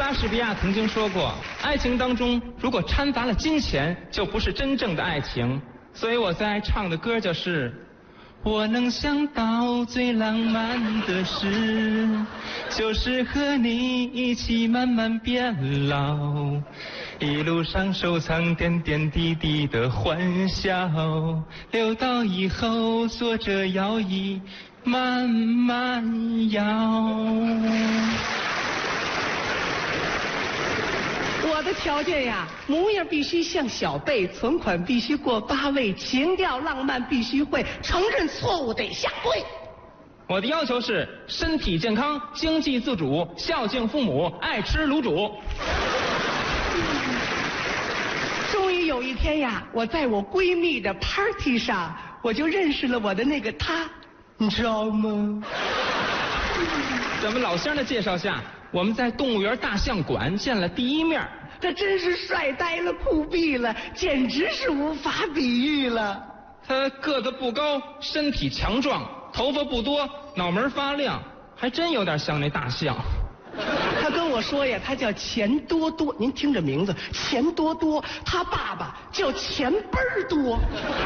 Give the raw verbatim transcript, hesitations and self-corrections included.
莎士比亚曾经说过，爱情当中如果掺杂了金钱，就不是真正的爱情。所以我最爱唱的歌就是，我能想到最浪漫的事，就是和你一起慢慢变老，一路上收藏点点滴滴的欢笑，留到以后坐着摇椅慢慢摇。 我的条件呀，模样必须像小贝，存款必须过八位，情调浪漫必须会，承认错误得下跪。 我的要求是身体健康，经济自主，孝敬父母，爱吃卤煮。 终于有一天呀，我在我闺蜜的 party 上，我就认识了我的那个他，你知道吗？ 咱们老乡的介绍下，我们在动物园大象馆见了第一面。 这真是帅呆了，酷毙了，简直是无法比喻了。 他个子不高，身体强壮，头发不多，脑门发亮，还真有点像那大象。 他跟我说呀，他叫钱多多，您听这名字，钱多多，他爸爸叫钱倍儿多。